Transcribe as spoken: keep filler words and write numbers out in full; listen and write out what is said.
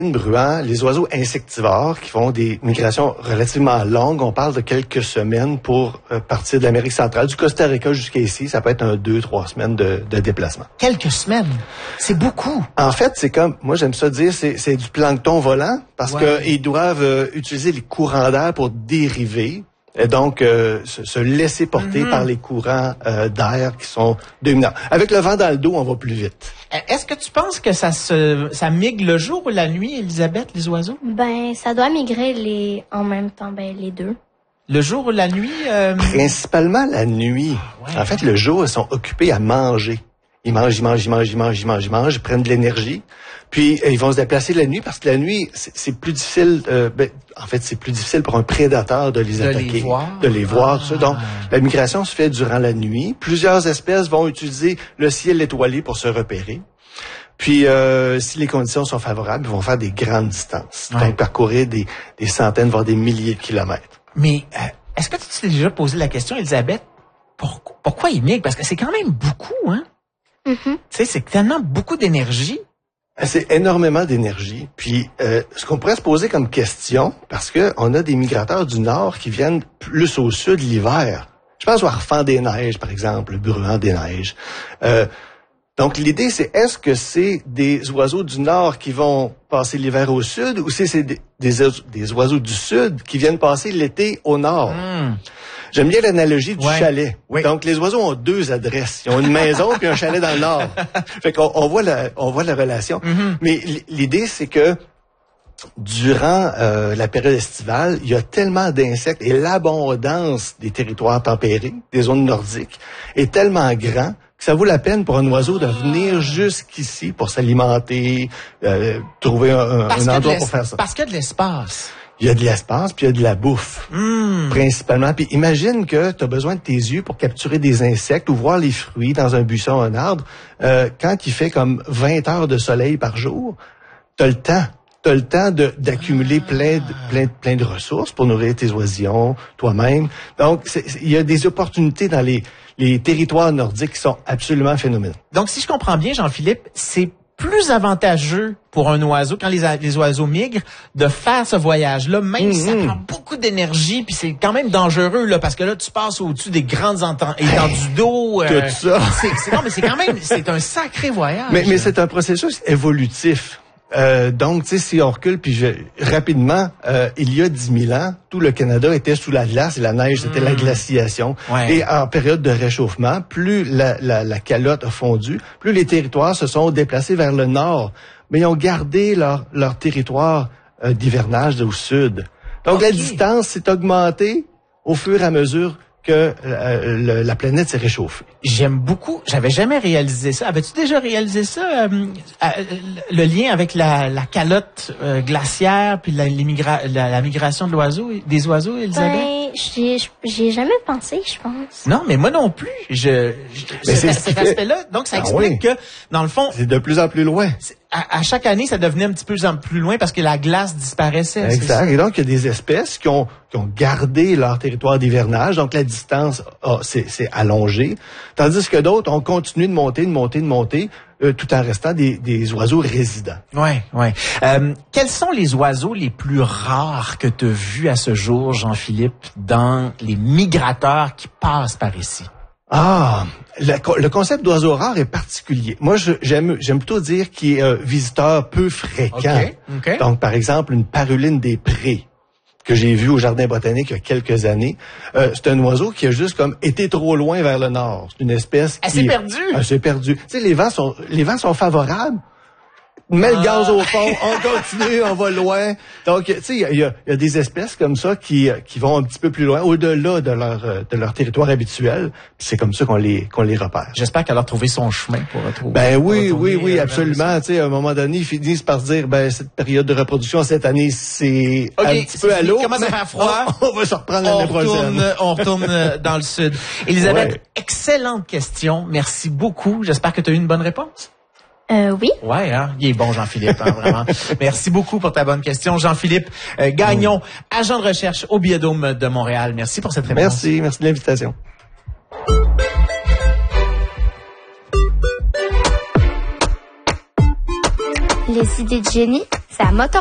bruant, les oiseaux insectivores qui font des migrations relativement longues. On parle de quelques semaines pour euh, partir de l'Amérique centrale, du Costa Rica jusqu'à ici. Ça peut être un deux, trois semaines de, de déplacement. Quelques semaines? C'est beaucoup. En fait, c'est comme, moi j'aime ça dire, c'est, c'est du plancton volant parce Ouais. qu'ils doivent euh, utiliser les courants d'air pour dériver. Et donc, euh, se, se laisser porter mm-hmm. par les courants euh, d'air qui sont dominants. Avec le vent dans le dos, on va plus vite. Est-ce que tu penses que ça se ça migre le jour ou la nuit, Elisabeth, les oiseaux? Ben, ça doit migrer les en même temps, ben les deux. Le jour ou la nuit? Euh... Principalement la nuit. Ouais. En fait, le jour, ils sont occupés à manger. Ils mangent, ils mangent, ils mangent, ils mangent, ils mangent, ils mangent, ils prennent de l'énergie. Puis, ils vont se déplacer la nuit parce que la nuit, c'est, c'est plus difficile. Euh, ben, en fait, c'est plus difficile pour un prédateur de les de attaquer, les voir. de les voir. Ah. Tout ça. Donc, la migration se fait durant la nuit. Plusieurs espèces vont utiliser le ciel étoilé pour se repérer. Puis, euh, si les conditions sont favorables, ils vont faire des grandes distances. Ouais. Donc, parcourir des, des centaines, voire des milliers de kilomètres. Mais euh, est-ce que tu t'es déjà posé la question, Elisabeth, pourquoi, pourquoi ils migrent? Parce que c'est quand même beaucoup, hein? Mm-hmm. Tu sais, c'est tellement beaucoup d'énergie. C'est énormément d'énergie. Puis, euh, ce qu'on pourrait se poser comme question, parce que on a des migrateurs du Nord qui viennent plus au Sud l'hiver. Je pense au harfang des neiges, par exemple, le bruant des neiges. Euh, donc, l'idée, c'est est-ce que c'est des oiseaux du Nord qui vont passer l'hiver au Sud ou c'est, c'est des, des, des oiseaux du Sud qui viennent passer l'été au Nord? Mm. J'aime bien l'analogie du ouais. chalet. Oui. Donc, les oiseaux ont deux adresses. Ils ont une maison puis un chalet dans le Nord. Fait qu'on on voit la, on voit la relation. Mm-hmm. Mais l'idée, c'est que durant euh, la période estivale, il y a tellement d'insectes et l'abondance des territoires tempérés, des zones nordiques, est tellement grand que ça vaut la peine pour un oiseau de venir jusqu'ici pour s'alimenter, euh, trouver un, un endroit pour faire ça. Parce qu'il y a de l'espace. Il y a de l'espace, puis il y a de la bouffe, mmh. principalement. Puis imagine que tu as besoin de tes yeux pour capturer des insectes ou voir les fruits dans un buisson, un arbre. Euh, quand il fait comme vingt heures de soleil par jour, tu as le temps. Tu as le temps de, d'accumuler ah. plein, de, plein, plein de ressources pour nourrir tes oisillons, toi-même. Donc, il y a des opportunités dans les, les territoires nordiques qui sont absolument phénoménales. Donc, si je comprends bien, Jean-Philippe, c'est plus avantageux pour un oiseau, quand les, les oiseaux migrent, de faire ce voyage-là, même mm-hmm. si ça prend beaucoup d'énergie, puis c'est quand même dangereux, là, parce que là, tu passes au-dessus des grandes enten- étendues d'eau. Euh, Tout ça. C'est, c'est, non, mais c'est quand même, c'est un sacré voyage. Mais, mais c'est un processus évolutif. Euh, donc, tu sais, si on recule, puis je, rapidement, euh, il y a dix mille ans, tout le Canada était sous la glace et la neige, c'était mmh. la glaciation. Ouais. Et en période de réchauffement, plus la, la, la calotte a fondu, plus les territoires se sont déplacés vers le nord. Mais ils ont gardé leur, leur territoire euh, d'hivernage au sud. Donc, okay. la distance s'est augmentée au fur et à mesure que euh, le, la planète s'est réchauffée. J'aime beaucoup. J'avais jamais réalisé ça. Avais-tu déjà réalisé ça, euh, euh, le lien avec la, la calotte euh, glaciaire puis la, la, la migration de l'oiseau, des oiseaux, Elisabeth? Ben, j'y, j'y ai jamais pensé, je pense. Non, mais moi non plus. Je, je mais cet, c'est cet aspect-là, donc ça explique ah, oui. que, dans le fond, c'est de plus en plus loin. À, à chaque année, ça devenait un petit peu plus loin parce que la glace disparaissait. Exact. Et donc, il y a des espèces qui ont, qui ont gardé leur territoire d'hivernage. Donc, la distance oh, c'est, c'est allongée. Tandis que d'autres ont continué de monter, de monter, de monter, euh, tout en restant des, des oiseaux résidents. Ouais, ouais. Euh, quels sont les oiseaux les plus rares que tu as vus à ce jour, Jean-Philippe, dans les migrateurs qui passent par ici? Ah, le, le concept d'oiseau rare est particulier. Moi, je, j'aime, j'aime plutôt dire qu'il est un visiteur peu fréquent. Okay, okay. Donc, par exemple, une paruline des prés que j'ai vu au Jardin botanique il y a quelques années. Euh, c'est un oiseau qui a juste comme été trop loin vers le nord. C'est une espèce elle qui... Elle s'est perdue. Elle s'est perdue. Tu sais, les vents sont, les vents sont favorables. Mets le gaz au fond, on continue, on va loin. Donc, tu sais, il y a, y a des espèces comme ça qui qui vont un petit peu plus loin, au-delà de leur de leur territoire habituel. Puis c'est comme ça qu'on les qu'on les repère. J'espère qu'elle a trouvé son chemin pour retrouver. Ben oui, oui, oui, absolument. Tu sais, à un moment donné, ils finissent par dire, ben cette période de reproduction cette année, c'est okay, un petit peu à l'eau. Il commence à faire froid. On, on va se reprendre l'année retourne, prochaine. On retourne dans le sud. Elisabeth, ouais. excellente question. Merci beaucoup. J'espère que tu as eu une bonne réponse. Euh, oui. Ouais, hein, il est bon, Jean-Philippe, hein, vraiment. Merci beaucoup pour ta bonne question, Jean-Philippe euh, Gagnon, mmh. agent de recherche au Biodôme de Montréal. Merci pour cette réponse. Merci, merci de l'invitation. Les idées de génie, c'est à Motor